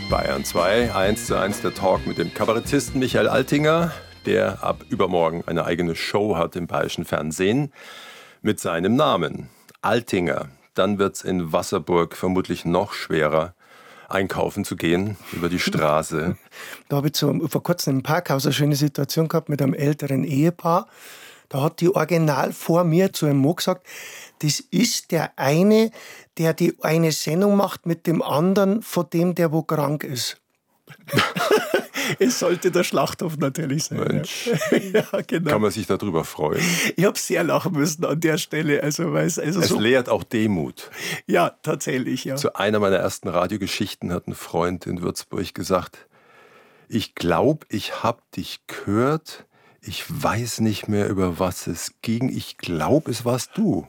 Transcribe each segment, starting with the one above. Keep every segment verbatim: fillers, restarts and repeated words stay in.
Bayern zwei, eins zu eins der Talk mit dem Kabarettisten Michael Altinger, der ab übermorgen eine eigene Show hat im bayerischen Fernsehen mit seinem Namen, Altinger. Dann wird's in Wasserburg vermutlich noch schwerer, einkaufen zu gehen über die Straße. Da habe ich so vor kurzem im Parkhaus eine schöne Situation gehabt mit einem älteren Ehepaar. Da hat die Original vor mir zu einem Mo gesagt, das ist der eine, der die eine Sendung macht mit dem anderen, von dem, der wo krank ist. Es sollte der Schlachthof natürlich sein. Mensch, ja, genau. Kann man sich darüber freuen? Ich habe sehr lachen müssen an der Stelle. Also, weil's, also es so lehrt auch Demut. Ja, tatsächlich. Ja. Zu einer meiner ersten Radiogeschichten hat ein Freund in Würzburg gesagt, ich glaube, ich habe dich gehört. Ich weiß nicht mehr, über was es ging. Ich glaube, es warst du.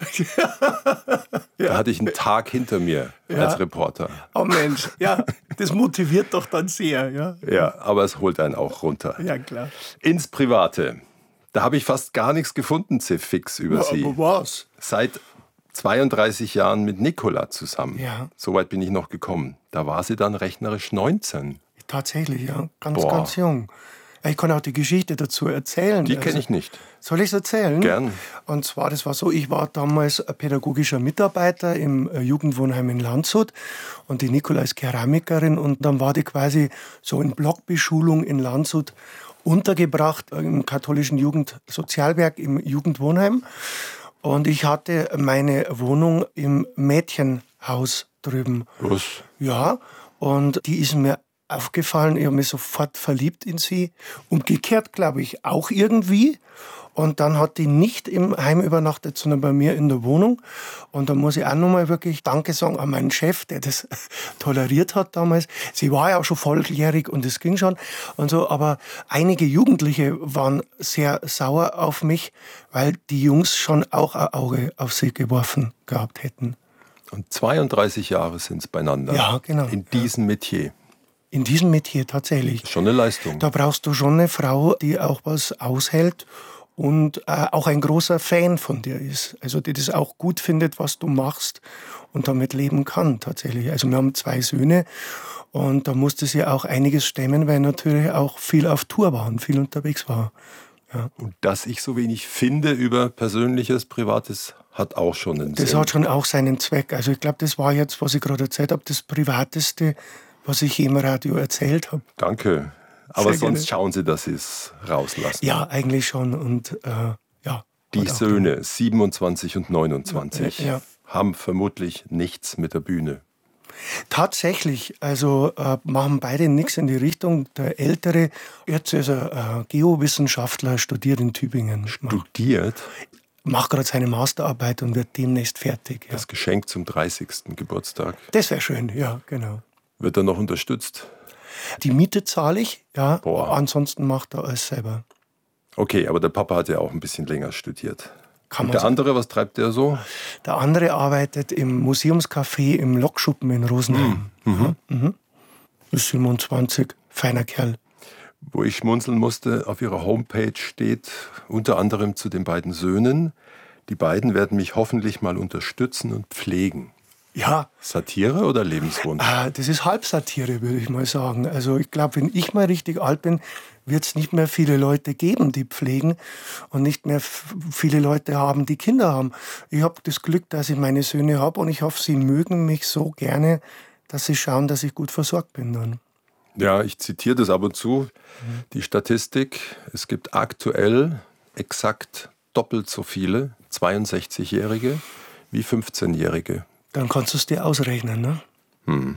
ja. Da hatte ich einen Tag hinter mir ja. als Reporter. Oh Mensch, ja, das motiviert doch dann sehr. Ja, ja, aber es holt einen auch runter. Ja, klar. Ins Private. Da habe ich fast gar nichts gefunden, C-Fix, über ja, Sie. Aber was? Seit zweiunddreißig Jahren mit Nicola zusammen. Ja. So weit bin ich noch gekommen. Da war sie dann rechnerisch neunzehn. Tatsächlich, ja. Ganz, Boah. ganz jung. Ich kann auch die Geschichte dazu erzählen. Die kenne also, ich nicht. Soll ich es erzählen? Gern. Und zwar, das war so, ich war damals pädagogischer Mitarbeiter im Jugendwohnheim in Landshut und die Nicola ist Keramikerin und dann war die quasi so in Blockbeschulung in Landshut untergebracht im katholischen Jugendsozialwerk im Jugendwohnheim. Und ich hatte meine Wohnung im Mädchenhaus drüben. Was? Ja, und die ist mir aufgefallen, ich habe mich sofort verliebt in sie. Umgekehrt, glaube ich, auch irgendwie. Und dann hat die nicht im Heim übernachtet, sondern bei mir in der Wohnung. Und da muss ich auch nochmal wirklich Danke sagen an meinen Chef, der das toleriert hat damals. Sie war ja auch schon volljährig und es ging schon und so. Aber einige Jugendliche waren sehr sauer auf mich, weil die Jungs schon auch ein Auge auf sie geworfen gehabt hätten. Und zweiunddreißig Jahre sind es beieinander. Ja, genau. In diesem ja. Metier. In diesem Metier tatsächlich. Schon eine Leistung. Da brauchst du schon eine Frau, die auch was aushält und äh, auch ein großer Fan von dir ist. Also die das auch gut findet, was du machst und damit leben kann tatsächlich. Also wir haben zwei Söhne und da musste sie auch einiges stemmen, weil natürlich auch viel auf Tour war und viel unterwegs war. Ja. Und dass ich so wenig finde über Persönliches, Privates, hat auch schon einen Das Sinn. hat schon auch seinen Zweck. Also ich glaube, das war jetzt, was ich gerade erzählt habe, das Privateste, was ich im Radio erzählt habe. Danke. Aber Sehr sonst gerne. Schauen Sie, dass Sie es rauslassen. Ja, eigentlich schon. Und äh, ja. Die Söhne, siebenundzwanzig und neunundzwanzig, ja, ja. haben vermutlich nichts mit der Bühne. Tatsächlich, also äh, machen beide nichts in die Richtung. Der Ältere, jetzt ist er äh, Geowissenschaftler, studiert in Tübingen. Studiert? Macht gerade seine Masterarbeit und wird demnächst fertig. Ja. Das Geschenk zum dreißigsten Geburtstag. Das wäre schön, ja, genau. Wird er noch unterstützt? Die Miete zahle ich, ja. Boah. Ansonsten macht er alles selber. Okay, aber der Papa hat ja auch ein bisschen länger studiert. Kann Und man der sagen. andere, was treibt der so? Der andere arbeitet im Museumscafé im Lokschuppen in Rosenheim. Mhm. Mhm. Ist siebenundzwanzig, feiner Kerl. Wo ich schmunzeln musste, auf ihrer Homepage steht unter anderem zu den beiden Söhnen, die beiden werden mich hoffentlich mal unterstützen und pflegen. Ja. Satire oder Lebenswunsch? Ah, das ist Halbsatire, würde ich mal sagen. Also ich glaube, wenn ich mal richtig alt bin, wird es nicht mehr viele Leute geben, die pflegen und nicht mehr f- viele Leute haben, die Kinder haben. Ich habe das Glück, dass ich meine Söhne habe und ich hoffe, sie mögen mich so gerne, dass sie schauen, dass ich gut versorgt bin dann. Ja, ich zitiere das ab und zu, die Statistik. Es gibt aktuell exakt doppelt so viele zweiundsechzigjährige wie fünfzehnjährige. Dann kannst du es dir ausrechnen, ne? Hm.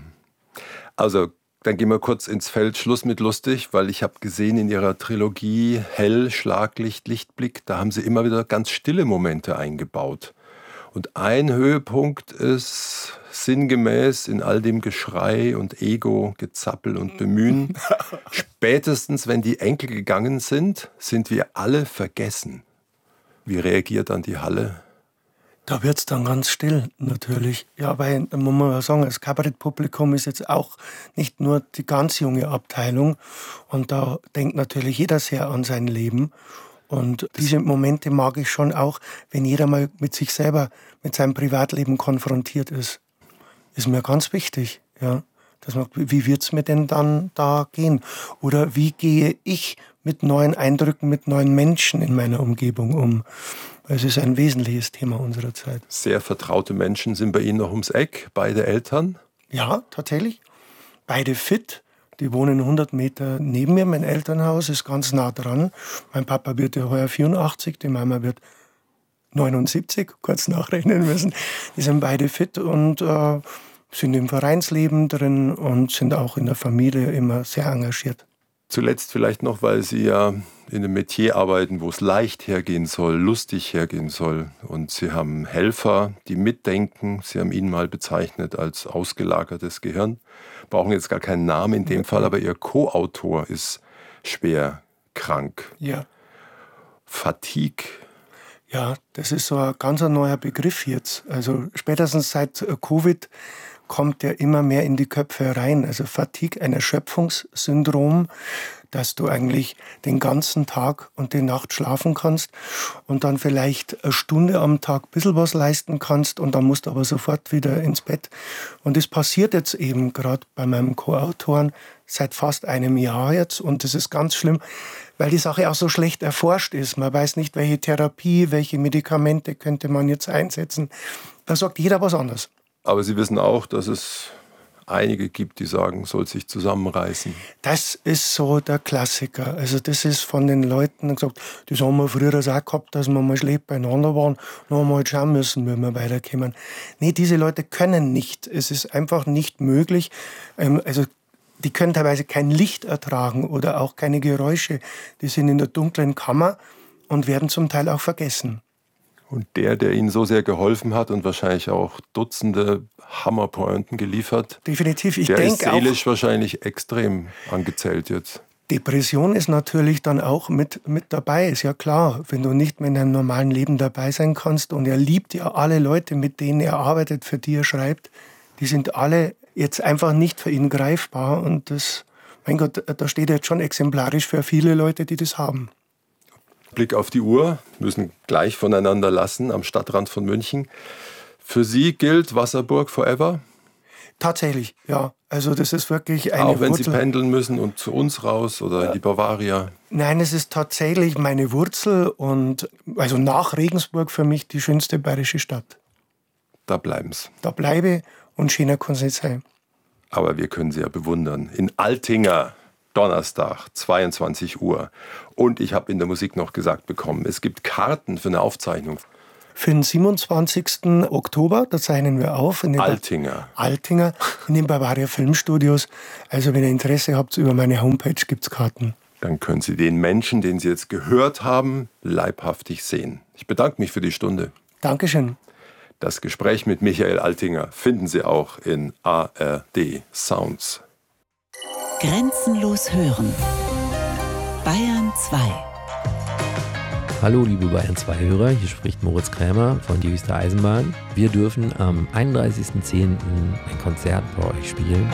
Also, dann gehen wir kurz ins Feld. Schluss mit lustig, weil ich habe gesehen in ihrer Trilogie Hell, Schlaglicht, Lichtblick, da haben sie immer wieder ganz stille Momente eingebaut. Und ein Höhepunkt ist sinngemäß in all dem Geschrei und Ego, Gezappel und Bemühen. Spätestens, wenn die Enkel gegangen sind, sind wir alle vergessen. Wie reagiert dann die Halle? Da wird es dann ganz still, natürlich. Ja, weil, da muss man ja sagen, das Kabarettpublikum ist jetzt auch nicht nur die ganz junge Abteilung. Und da denkt natürlich jeder sehr an sein Leben. Und diese Momente mag ich schon auch, wenn jeder mal mit sich selber, mit seinem Privatleben konfrontiert ist. Ist mir ganz wichtig, ja. dass man, wie wird es mir denn dann da gehen? Oder wie gehe ich mit neuen Eindrücken, mit neuen Menschen in meiner Umgebung um? Es ist ein wesentliches Thema unserer Zeit. Sehr vertraute Menschen sind bei Ihnen noch ums Eck, beide Eltern? Ja, tatsächlich. Beide fit. Die wohnen hundert Meter neben mir. Mein Elternhaus ist ganz nah dran. Mein Papa wird ja heuer vierundachtzig, die Mama wird neunundsiebzig, kurz nachrechnen müssen. Die sind beide fit und äh, sind im Vereinsleben drin und sind auch in der Familie immer sehr engagiert. Zuletzt vielleicht noch, weil Sie ja in einem Metier arbeiten, wo es leicht hergehen soll, lustig hergehen soll. Und Sie haben Helfer, die mitdenken. Sie haben ihn mal bezeichnet als ausgelagertes Gehirn. Brauchen jetzt gar keinen Namen in dem ja. Fall, aber Ihr Co-Autor ist schwer krank. Ja. Fatigue. Ja, das ist so ein ganz neuer Begriff jetzt. Also spätestens seit Covid kommt der immer mehr in die Köpfe rein. Also Fatigue, ein Erschöpfungssyndrom, dass du eigentlich den ganzen Tag und die Nacht schlafen kannst und dann vielleicht eine Stunde am Tag ein bisschen was leisten kannst und dann musst du aber sofort wieder ins Bett. Und das passiert jetzt eben gerade bei meinem Co-Autoren seit fast einem Jahr jetzt und das ist ganz schlimm, weil die Sache auch so schlecht erforscht ist. Man weiß nicht, welche Therapie, welche Medikamente könnte man jetzt einsetzen. Da sagt jeder was anderes. Aber Sie wissen auch, dass es einige gibt, die sagen, soll sich zusammenreißen. Das ist so der Klassiker. Also das ist von den Leuten gesagt, das haben wir früher auch gehabt, dass wir mal schlecht beieinander waren. Dann haben wir halt schauen müssen, wie wir weiterkommen. Nee, diese Leute können nicht. Es ist einfach nicht möglich. Also die können teilweise kein Licht ertragen oder auch keine Geräusche. Die sind in der dunklen Kammer und werden zum Teil auch vergessen. Und der, der Ihnen so sehr geholfen hat und wahrscheinlich auch Dutzende Hammerpointen geliefert, definitiv. Ich der denk ist seelisch auch, wahrscheinlich extrem angezählt jetzt. Depression ist natürlich dann auch mit, mit dabei, ist ja klar. Wenn du nicht mehr in deinem normalen Leben dabei sein kannst und er liebt ja alle Leute, mit denen er arbeitet, für die er schreibt, die sind alle jetzt einfach nicht für ihn greifbar und das, mein Gott, da steht er jetzt schon exemplarisch für viele Leute, die das haben. Blick auf die Uhr, müssen gleich voneinander lassen am Stadtrand von München. Für Sie gilt Wasserburg forever? Tatsächlich, ja. Also das ist wirklich eine Auch wenn Wurzel. Sie pendeln müssen und zu uns raus oder in die Bavaria? Nein, es ist tatsächlich meine Wurzel und also nach Regensburg für mich die schönste bayerische Stadt. Da bleiben's. Da bleibe und schöner kann es nicht sein. Aber wir können Sie ja bewundern. In Altinger. Donnerstag, zweiundzwanzig Uhr. Und ich habe in der Musik noch gesagt bekommen, es gibt Karten für eine Aufzeichnung. Für den siebenundzwanzigsten Oktober, da zeichnen wir auf. In den Altinger. Ba- Altinger, in den Bavaria Filmstudios. Also wenn ihr Interesse habt, über meine Homepage gibt es Karten. Dann können Sie den Menschen, den Sie jetzt gehört haben, leibhaftig sehen. Ich bedanke mich für die Stunde. Dankeschön. Das Gespräch mit Michael Altinger finden Sie auch in A R D Sounds. Grenzenlos hören. Bayern zwei. Hallo liebe Bayern zwei Hörer, hier spricht Moritz Krämer von Die Höchste Eisenbahn. Wir dürfen am einunddreißigsten zehnten ein Konzert bei euch spielen.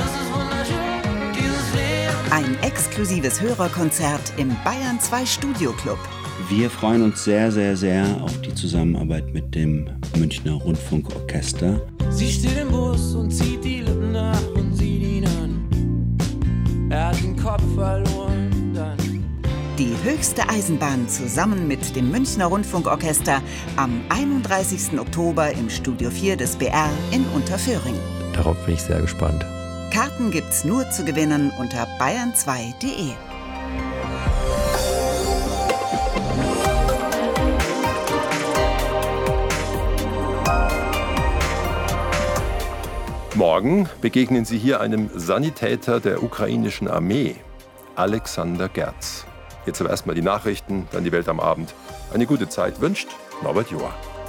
Ein exklusives Hörerkonzert im Bayern zwei Studio Club. Wir freuen uns sehr, sehr, sehr auf die Zusammenarbeit mit dem Münchner Rundfunkorchester. Sie steht im Bus und zieht die Lippen nach und sieht ihn an. Er hat den Kopf verloren dann. Die Höchste Eisenbahn zusammen mit dem Münchner Rundfunkorchester am einunddreißigsten Oktober im Studio vier des B R in Unterföhring. Darauf bin ich sehr gespannt. Karten gibt's nur zu gewinnen unter bayern zwei punkt de. Morgen begegnen Sie hier einem Sanitäter der ukrainischen Armee, Alexander Gerz. Jetzt aber erstmal die Nachrichten, dann die Welt am Abend. Eine gute Zeit wünscht Norbert Joa.